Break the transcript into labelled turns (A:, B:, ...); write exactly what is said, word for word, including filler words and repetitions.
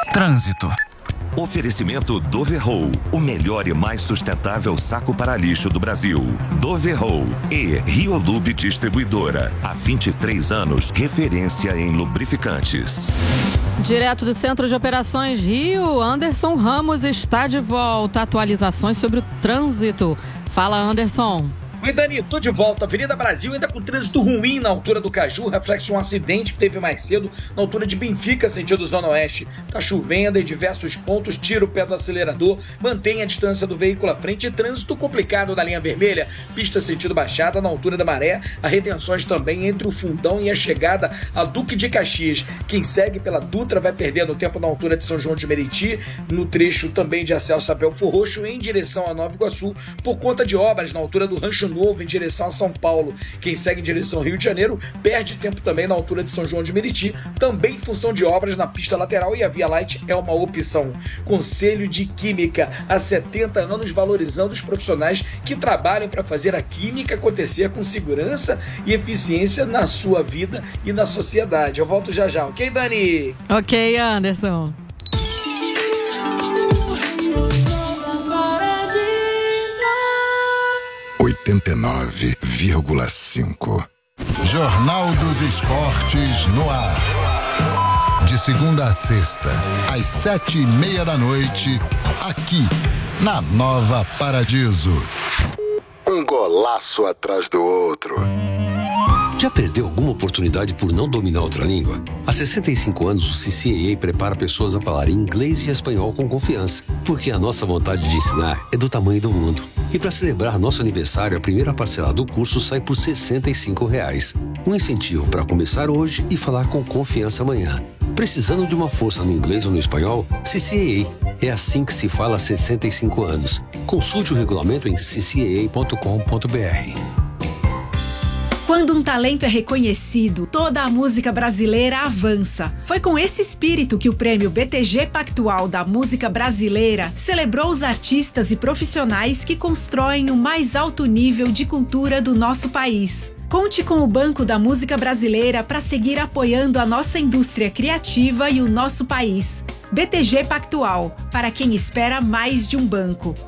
A: Trânsito.
B: Oferecimento Doverroll, o melhor e mais sustentável saco para lixo do Brasil. Doverroll e Riolube Distribuidora. Há vinte e três anos, referência em lubrificantes.
C: Direto do Centro de Operações Rio, Anderson Ramos está de volta. Atualizações sobre o trânsito. Fala, Anderson.
D: Oi, Dani, tô de volta. Avenida Brasil ainda com trânsito ruim na altura do Caju, reflexo de um acidente que teve mais cedo na altura de Benfica, sentido Zona Oeste. Tá chovendo em diversos pontos, tira o pé do acelerador, mantém a distância do veículo à frente e trânsito complicado na linha vermelha. Pista sentido Baixada na altura da Maré, há retenções também entre o Fundão e a chegada a Duque de Caxias. Quem segue pela Dutra vai perdendo tempo na altura de São João de Meriti, no trecho também de acesso a Belfor Roxo em direção a Nova Iguaçu, por conta de obras na altura do Rancho Novo em direção a São Paulo. Quem segue em direção ao Rio de Janeiro perde tempo também na altura de São João de Meriti, também em função de obras na pista lateral, e a Via Light é uma opção. Conselho de Química, há setenta anos valorizando os profissionais que trabalham para fazer a química acontecer com segurança e eficiência na sua vida e na sociedade. Eu volto já já, ok, Dani?
C: Ok, Anderson.
E: oitenta e nove vírgula cinco. Jornal dos Esportes no ar. De segunda a sexta, às sete e meia da noite, aqui na Nova Paradiso. Um golaço atrás do outro.
F: Já perdeu alguma oportunidade por não dominar outra língua? Há sessenta e cinco anos, o C C A A prepara pessoas a falarem inglês e espanhol com confiança, porque a nossa vontade de ensinar é do tamanho do mundo. E para celebrar nosso aniversário, a primeira parcela do curso sai por sessenta e cinco reais. Um incentivo para começar hoje e falar com confiança amanhã. Precisando de uma força no inglês ou no espanhol? C C A A. É assim que se fala há sessenta e cinco anos. Consulte o regulamento em c c a a ponto com ponto b r.
G: Quando um talento é reconhecido, toda a música brasileira avança. Foi com esse espírito que o prêmio B T G Pactual da Música Brasileira celebrou os artistas e profissionais que constroem o mais alto nível de cultura do nosso país. Conte com o Banco da Música Brasileira para seguir apoiando a nossa indústria criativa e o nosso país. B T G Pactual, para quem espera mais de um banco.